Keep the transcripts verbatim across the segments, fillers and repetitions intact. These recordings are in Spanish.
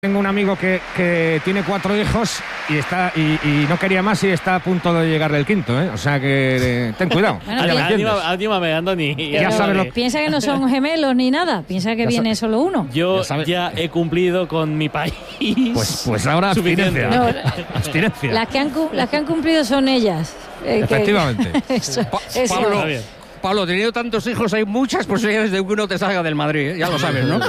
Tengo un amigo que, que tiene cuatro hijos y está y, y no quería más y está a punto de llegarle el quinto, ¿eh? O sea que eh, ten cuidado. Bueno, ya anímame, anímame, Andoni. Ya Pero sabes lo- piensa que no son gemelos ni nada. Piensa que Ya viene sa- solo uno. Yo Ya sabes. ya he cumplido con mi país. Pues, pues ahora Suficiente. abstinencia. No, abstinencia. Las que han, cu- las que han cumplido son ellas. Eh, que- Efectivamente. eso, Pa- eso. Está Pablo, bien. Pablo, teniendo tantos hijos, hay muchas posibilidades de que uno te salga del Madrid, ¿eh? Ya lo sabes, ¿no?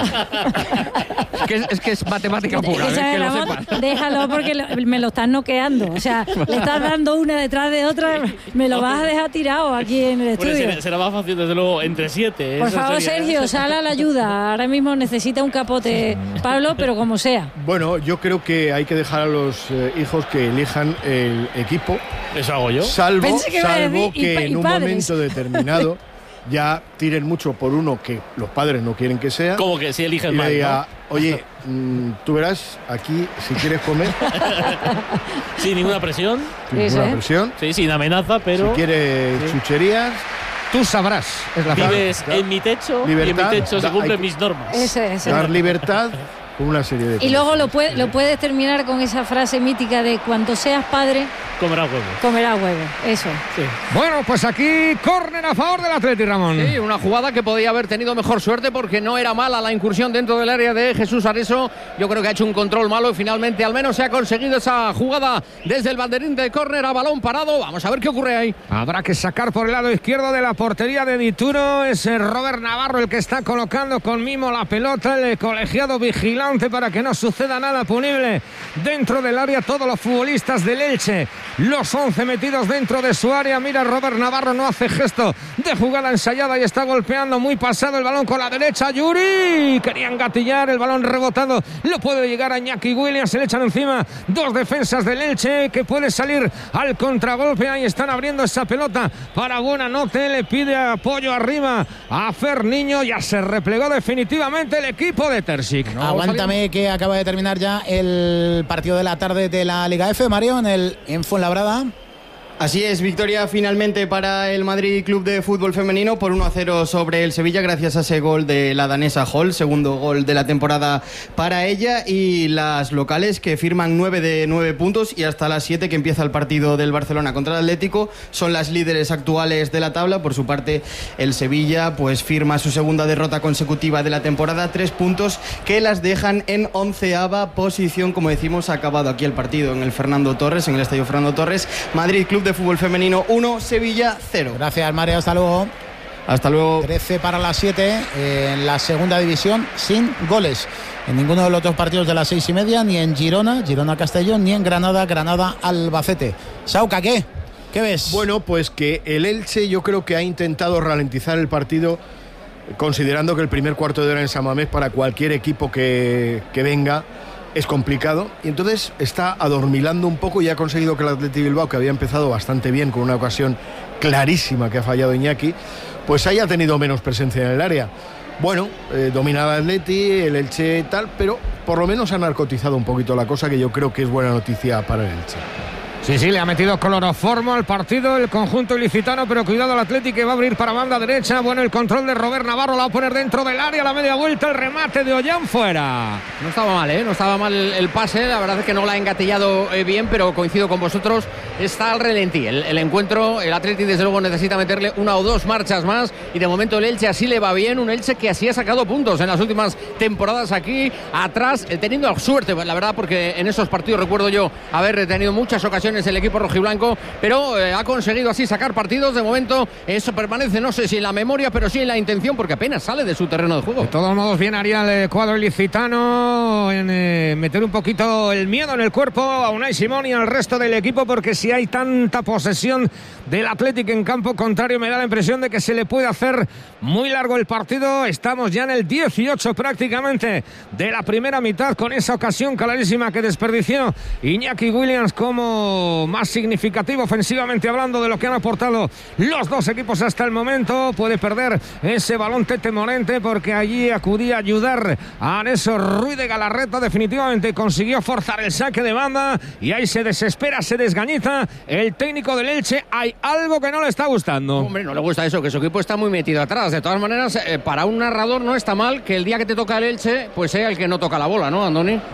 es, que es, es que es matemática pura, ¿eh? Esa Que es lo la voz. sepas. Déjalo porque lo- me lo están noqueando. O sea, le estás dando una detrás de otra. Me lo vas a dejar tirado aquí en el Bueno, estudio. será, será más fácil, desde luego, entre siete. Por Eso favor, sería- Sergio, sal a la ayuda. Ahora mismo necesita un capote Pablo, pero como sea. Bueno, yo creo que hay que dejar a los eh, hijos que elijan el equipo, Eso hago yo. salvo, Pensé que iba a salvo decir, y que pa- y en un padres. momento determinado ya tiren mucho por uno que los padres no quieren que sea. Como que si Y eliges le mal, diga, ¿no? oye, mm, tú verás, aquí si quieres comer, Sin ninguna presión. sin Eso, ninguna ¿eh? presión. Sí, sin amenaza, pero Si quieres Sí. chucherías, Tú sabrás. Es la vives claro. en mi techo Libertad, y en mi techo se da- cumplen hay que- mis normas. Ese es. dar libertad con una serie de Y cosas. luego lo, puede, lo puedes terminar con esa frase mítica de cuando seas padre, Comerá huevo. comerás huevo. Eso. Sí. Bueno, pues aquí córner a favor del Atleti, Ramón. Sí, una jugada que podía haber tenido mejor suerte porque no era mala la incursión dentro del área de Jesús Areso. Yo creo que ha hecho un control malo y finalmente al menos se ha conseguido esa jugada desde el banderín de córner a balón parado. Vamos a ver qué ocurre ahí. Habrá que sacar por el lado izquierdo de la portería de Dituro. Es eh, Robert Navarro el que está colocando con mimo la pelota, el colegiado vigilante para que no suceda nada punible dentro del área. Todos los futbolistas del Elche, los once metidos dentro de su área. Mira, Robert Navarro no hace gesto de jugada ensayada y está golpeando muy pasado el balón con la derecha. Yuri querían gatillar, el balón rebotado, lo puede llegar a Iñaki Williams, se le echan encima dos defensas del Elche que puede salir al contragolpe. Ahí están abriendo esa pelota para Buenanote, le pide apoyo arriba a Fer Niño. Ya se replegó definitivamente el equipo de Terzic. No, Aguántame que acaba de terminar ya el partido de la tarde de la Liga F, Mario, en el en Fuenlabrada. Así es, victoria finalmente para el Madrid Club de Fútbol Femenino por uno a cero sobre el Sevilla gracias a ese gol de la danesa Hall, segundo gol de la temporada para ella, y las locales que firman nueve de nueve puntos y hasta las siete que empieza el partido del Barcelona contra el Atlético son las líderes actuales de la tabla. Por su parte el Sevilla pues firma su segunda derrota consecutiva de la temporada, tres puntos que las dejan en onceava posición. Como decimos, ha acabado aquí el partido en el Fernando Torres, en el Estadio Fernando Torres. Madrid Club de Fútbol Femenino uno, Sevilla cero. Gracias, Mario, hasta luego. Hasta luego. trece para las siete en la segunda división sin goles. En ninguno de los dos partidos de las seis y media, ni en Girona, Girona-Castellón, ni en Granada, Granada-Albacete. Sauca, ¿qué? ¿Qué ves? Bueno, pues que el Elche yo creo que ha intentado ralentizar el partido, considerando que el primer cuarto de hora en San Mamés para cualquier equipo que, que venga es complicado, y entonces está adormilando un poco y ha conseguido que el Athletic Bilbao, que había empezado bastante bien con una ocasión clarísima que ha fallado Iñaki, pues haya tenido menos presencia en el área. Bueno, eh, domina el Atleti, el Elche tal, pero por lo menos ha narcotizado un poquito la cosa, que yo creo que es buena noticia para el Elche. Sí, sí, le ha metido cloroformo al partido el conjunto ilicitano, pero cuidado al Atleti que va a abrir para banda derecha. Bueno, el control de Robert Navarro la va a poner dentro del área, la media vuelta, el remate de Ollán fuera. No estaba mal, ¿eh? No estaba mal el, el pase. La verdad es que no la ha engatillado eh, bien, pero coincido con vosotros. Está al relentí el, el encuentro. El Atleti, desde luego, necesita meterle una o dos marchas más. Y de momento el Elche así le va bien. Un Elche que así ha sacado puntos en las últimas temporadas aquí atrás, eh, teniendo suerte, la verdad, porque en esos partidos recuerdo yo haber tenido muchas ocasiones el equipo rojiblanco, pero eh, ha conseguido así sacar partidos. De momento eso permanece, no sé si en la memoria, pero sí en la intención, porque apenas sale de su terreno de juego. De todos modos, bien haría el cuadro ilicitano en eh, meter un poquito el miedo en el cuerpo a Unai Simón y al resto del equipo, porque si hay tanta posesión del Athletic en campo contrario, me da la impresión de que se le puede hacer muy largo el partido. Estamos ya en el dieciocho prácticamente de la primera mitad, con esa ocasión clarísima que desperdició Iñaki Williams como más significativo ofensivamente hablando de lo que han aportado los dos equipos hasta el momento. Puede perder ese balón Tete Morente, porque allí acudía a ayudar a Areso Ruiz de Galarreta. Definitivamente consiguió forzar el saque de banda y ahí se desespera, se desgañiza el técnico del Elche. Hay algo que no le está gustando. Hombre, no le gusta eso, que su equipo está muy metido atrás. De todas maneras, eh, para un narrador no está mal que el día que te toca el Elche pues sea el que no toca la bola, ¿no, Andoni?